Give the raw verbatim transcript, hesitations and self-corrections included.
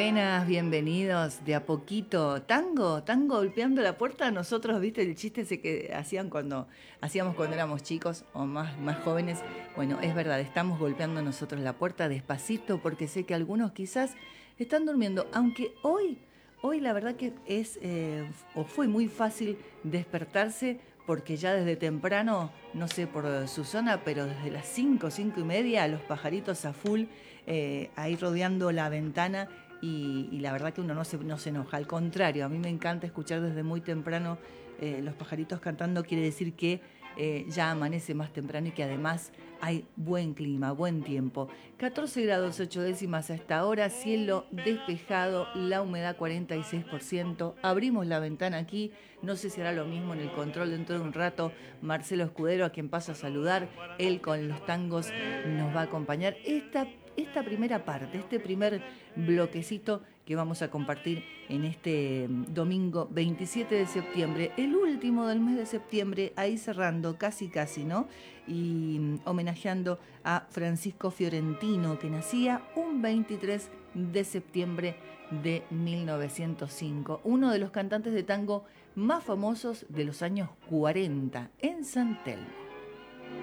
Buenas, bienvenidos. De a poquito, tango, tango golpeando la puerta. Nosotros, viste, el chiste ese que hacían cuando hacíamos cuando éramos chicos o más, más jóvenes. Bueno, es verdad, estamos golpeando nosotros la puerta despacito porque sé que algunos quizás están durmiendo, aunque hoy, hoy la verdad que es eh, o fue muy fácil despertarse porque ya desde temprano, no sé por su zona, pero desde las cinco, cinco y media, los pajaritos a full, eh, ahí rodeando la ventana y, y la verdad que uno no se, no se enoja, al contrario, a mí me encanta escuchar desde muy temprano eh, los pajaritos cantando, quiere decir que eh, ya amanece más temprano y que además hay buen clima, buen tiempo. catorce grados ocho décimas a esta hora, cielo despejado, la humedad cuarenta y seis por ciento. Abrimos la ventana aquí, no sé si hará lo mismo en el control dentro de un rato. Marcelo Escudero, a quien paso a saludar, él con los tangos nos va a acompañar esta, esta primera parte, este primer bloquecito que vamos a compartir en este domingo veintisiete de septiembre, el último del mes de septiembre, ahí cerrando casi casi, ¿no? Y homenajeando a Francisco Fiorentino, que nacía un veintitrés de septiembre de mil novecientos cinco, uno de los cantantes de tango más famosos de los años cuarenta en San Telmo.